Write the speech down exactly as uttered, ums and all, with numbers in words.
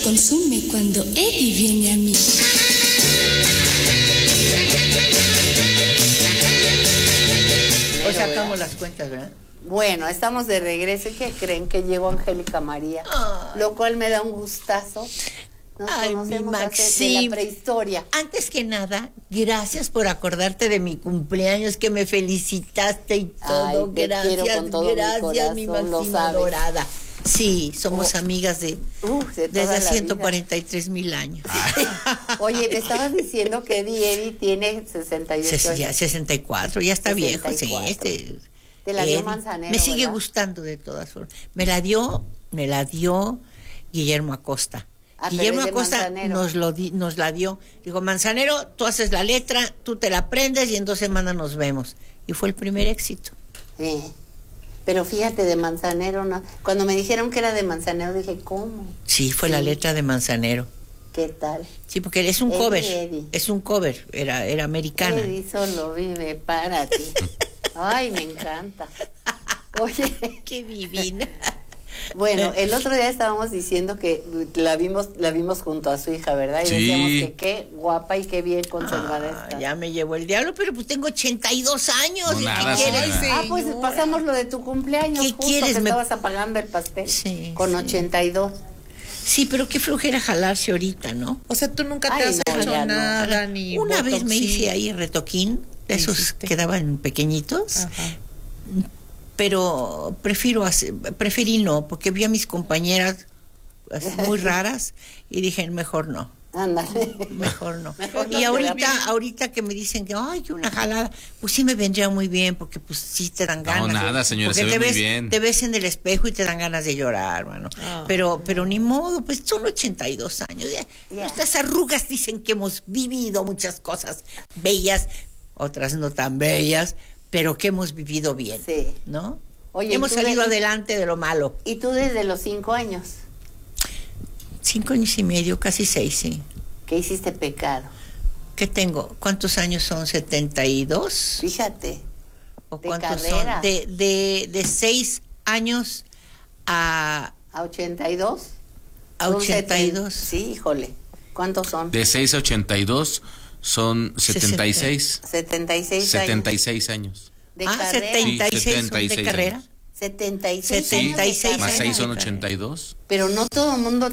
consume cuando Eddie viene a mí. Hoy sacamos las cuentas, ¿verdad? Bueno, estamos de regreso. ¿Y qué creen? Que llegó Angélica María, Ay. Lo cual me da un gustazo. Nos Ay, mi conocemos hace- de Maxim. la prehistoria. Antes que nada, gracias por acordarte de mi cumpleaños, que me felicitaste y todo. Ay, te gracias, quiero con todo mi gracias, mi, corazón, lo Maxima sabes. dorada. Sí, somos Oh. amigas de Uh, de toda desde la ciento vida. cuarenta y tres mil años. Oye, me estabas diciendo que Eddie Eddie tiene sesenta y ocho Ses- ya años. sesenta y cuatro, ya está viejo, sí. sesenta y cuatro. Este, Te la dio Eddie. Manzanero, Me sigue ¿verdad? gustando de todas formas. Me la dio, me la dio Guillermo Acosta. Ah, pero Guillermo es de Acosta Manzanero. nos lo di- nos la dio. Digo, Manzanero, tú haces la letra, tú te la aprendes y en dos semanas nos vemos. Y fue el primer éxito. Sí. Pero fíjate, de Manzanero, no. Cuando me dijeron que era de Manzanero, dije, ¿cómo? Sí, fue Sí. la letra de Manzanero. ¿Qué tal? Sí, porque es un Eddie, cover. Eddie. Es un cover, era, era americana. Eddie solo vive para ti. Ay, me encanta. Oye, Qué divina. bueno, el otro día estábamos diciendo que la vimos, la vimos junto a su hija, ¿verdad? Y Sí. decíamos que qué guapa y qué bien conservada Ah, está. ya me llevó el diablo, pero pues tengo ochenta y dos años. No, ¿y nada, ¿Qué quieres? señora. Ah, pues pasamos lo de tu cumpleaños. ¿Qué justo quieres? que Me- estabas apagando el pastel. Sí, Con sí. ochenta y dos. Sí, pero qué flojera jalarse ahorita, ¿no? O sea, tú nunca te Ay, has no, hecho ya no. nada, ni Una vez me botoxín. hice ahí retoquín, de ¿Te esos hiciste? que daban pequeñitos, Ajá. pero prefiero hacer, preferí no, porque vi a mis compañeras así muy raras y dije, mejor no. Ándale. Mejor no. Mejor no y te ahorita, da pena. ahorita que me dicen que ay, que una jalada, pues sí me vendría muy bien, porque pues sí te dan No, ganas. nada, de- señora, porque se ve te muy ves, bien. te ves en el espejo y te dan ganas de llorar, mano. Ah. pero, pero ni modo, pues son ochenta y dos años. Ya. Ya. Estas arrugas dicen que hemos vivido muchas cosas bellas, otras no tan bellas, pero que hemos vivido bien. Sí. ¿No? Oye, hemos tú salido de- adelante de lo malo. Y tú desde los cinco años, Cinco años y medio, casi seis, sí. que hiciste pecado. ¿Qué tengo? ¿Cuántos años son? ¿setenta y dos? Fíjate. ¿O de cuántos carrera. son? De, de, de seis años a, ¿A ochenta y dos? a Son ochenta y seten- dos. Sí, híjole. ¿Cuántos son? De seis a ochenta y dos son setenta y seis. setenta y seis setenta y años. seis años. De Ah, carrera. setenta y seis Sí, son setenta y de seis carrera. años. setenta y seis setenta y años de seis Más carrera. seis son años. ochenta y dos. Pero no todo el mundo